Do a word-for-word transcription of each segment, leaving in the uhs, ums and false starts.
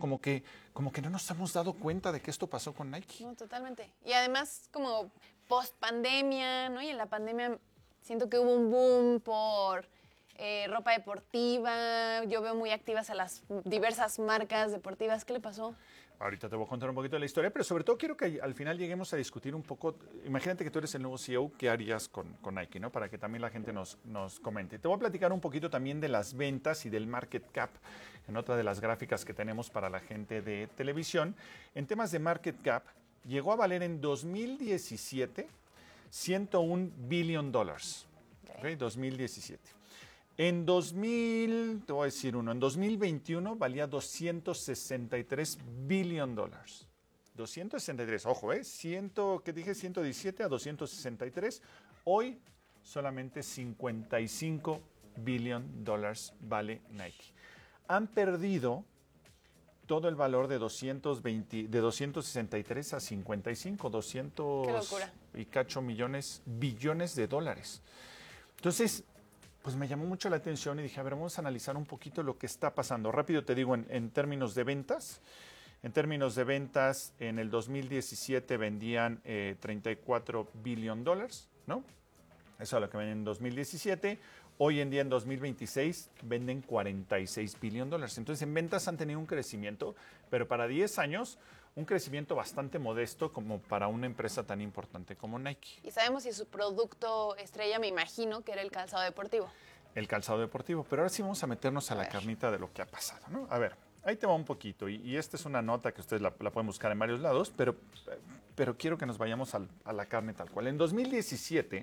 como que, como que no nos hemos dado cuenta de que esto pasó con Nike. No, totalmente. Y además como post pandemia, ¿no? Y en la pandemia siento que hubo un boom por eh, ropa deportiva. Yo veo muy activas a las diversas marcas deportivas. ¿Qué le pasó? Ahorita te voy a contar un poquito de la historia, pero sobre todo quiero que al final lleguemos a discutir un poco. Imagínate que tú eres el nuevo C E O, ¿qué harías con, con Nike, ¿no? Para que también la gente nos, nos comente. Te voy a platicar un poquito también de las ventas y del market cap, en otra de las gráficas que tenemos para la gente de televisión. En temas de market cap, llegó a valer en dos mil diecisiete ciento un billion dólares. Okay. ¿Okay? dos mil diecisiete. En dos mil, te voy a decir uno, en dos mil veintiuno valía doscientos sesenta y tres billion dólares. doscientos sesenta y tres, ojo, ¿eh? cien, ¿qué dije? ciento diecisiete a doscientos sesenta y tres. Hoy solamente cincuenta y cinco billion dólares vale Nike. Han perdido todo el valor de doscientos veinte, de doscientos sesenta y tres a cincuenta y cinco, doscientos Qué locura. Y cacho millones, billones de dólares. Entonces, pues me llamó mucho la atención y dije, a ver, vamos a analizar un poquito lo que está pasando. Rápido te digo, en, en términos de ventas, en términos de ventas, en el dos mil diecisiete vendían eh, treinta y cuatro billion dólares, ¿no? Eso es lo que venden en dos mil diecisiete. Hoy en día, en dos mil veintiséis, venden cuarenta y seis billion dólares. Entonces, en ventas han tenido un crecimiento, pero para diez años, un crecimiento bastante modesto como para una empresa tan importante como Nike. Y sabemos si su producto estrella, me imagino, que era el calzado deportivo. El calzado deportivo. Pero ahora sí vamos a meternos a, a la ver. carnita de lo que ha pasado, ¿no? A ver, ahí te va un poquito. Y, y esta es una nota que ustedes la, la pueden buscar en varios lados, pero, pero quiero que nos vayamos al, a la carne tal cual. En dos mil diecisiete...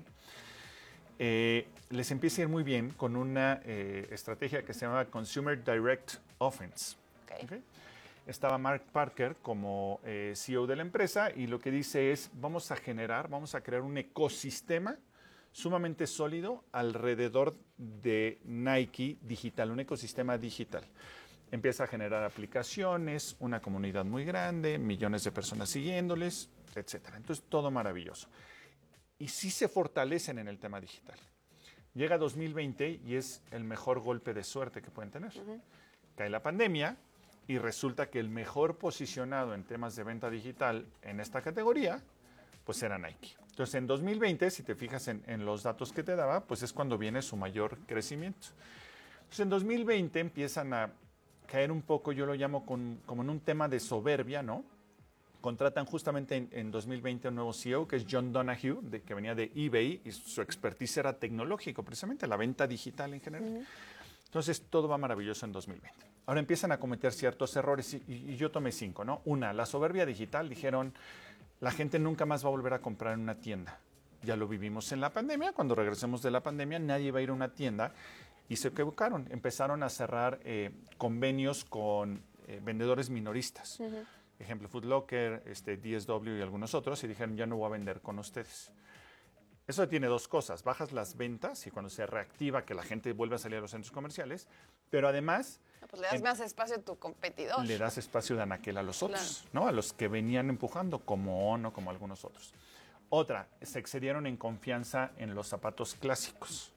Eh, les empieza a ir muy bien con una eh, estrategia que se llama Consumer Direct Offense. Okay. ¿Okay? Estaba Mark Parker como eh, C E O de la empresa y lo que dice es, vamos a generar, vamos a crear un ecosistema sumamente sólido alrededor de Nike digital, un ecosistema digital. Empieza a generar aplicaciones, una comunidad muy grande, millones de personas siguiéndoles, etcétera. Entonces, todo maravilloso. Y sí se fortalecen en el tema digital. Llega dos mil veinte y es el mejor golpe de suerte que pueden tener. Uh-huh. Cae la pandemia y resulta que el mejor posicionado en temas de venta digital en esta categoría, pues era Nike. Entonces, en dos mil veinte, si te fijas en, en los datos que te daba, pues es cuando viene su mayor crecimiento. Entonces, en dos mil veinte empiezan a caer un poco, yo lo llamo con, como en un tema de soberbia, ¿no? Contratan justamente en, en dos mil veinte un nuevo C E O que es John Donahoe, de, que venía de eBay y su expertise era tecnológico, precisamente la venta digital en general. Uh-huh. Entonces todo va maravilloso en dos mil veinte. Ahora empiezan a cometer ciertos errores y, y, y yo tomé cinco, ¿no? Una, la soberbia digital. Dijeron, la gente nunca más va a volver a comprar en una tienda. Ya lo vivimos en la pandemia. Cuando regresemos de la pandemia, nadie va a ir a una tienda y se equivocaron. Empezaron a cerrar eh, convenios con eh, vendedores minoristas. Uh-huh. Ejemplo, Foot Locker, este, D S W y algunos otros, y dijeron, ya no voy a vender con ustedes. Eso tiene dos cosas. Bajas las ventas y cuando se reactiva que la gente vuelve a salir a los centros comerciales, pero además... No, pues le das en, más espacio a tu competidor. Le das espacio de anaquel a los otros, claro. ¿No? A los que venían empujando, como ONO, como algunos otros. Otra, se excedieron en confianza en los zapatos clásicos.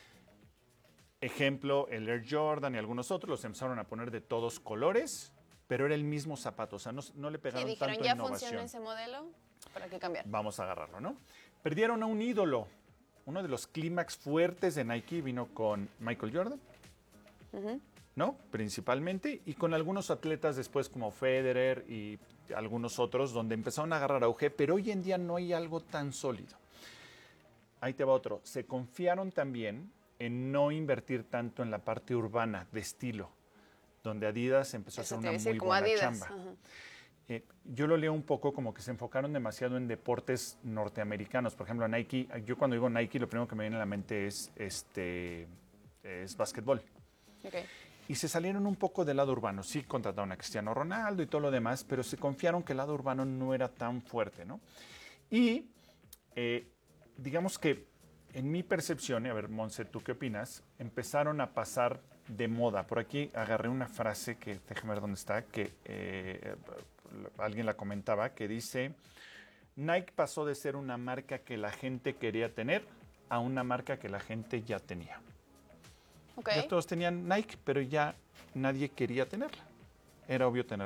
Ejemplo, el Air Jordan y algunos otros los empezaron a poner de todos colores, pero era el mismo zapato, o sea, no, no le pegaron y dijeron, tanto ya innovación. funciona ese modelo, ¿para qué cambiar? Vamos a agarrarlo, ¿no? Perdieron a un ídolo. Uno de los clímax fuertes de Nike vino con Michael Jordan, uh-huh. ¿no? Principalmente, y con algunos atletas después como Federer y algunos otros, donde empezaron a agarrar auge, pero hoy en día no hay algo tan sólido. Ahí te va otro. Se confiaron también en no invertir tanto en la parte urbana de estilo, donde Adidas empezó Eso a hacer una muy como buena Adidas. chamba. Uh-huh. Eh, yo lo leo un poco como que se enfocaron demasiado en deportes norteamericanos. Por ejemplo, Nike, yo cuando digo Nike, lo primero que me viene a la mente es, este, es básquetbol. Okay. Y se salieron un poco del lado urbano. Sí, contrataron a Cristiano Ronaldo y todo lo demás, pero se confiaron que el lado urbano no era tan fuerte, ¿no? Y eh, digamos que en mi percepción, y a ver, Monse, ¿tú qué opinas? Empezaron a pasar de moda. Por aquí agarré una frase que, déjame ver dónde está, que eh, alguien la comentaba, que dice, Nike pasó de ser una marca que la gente quería tener a una marca que la gente ya tenía. Okay. Ya todos tenían Nike, pero ya nadie quería tenerla. Era obvio tener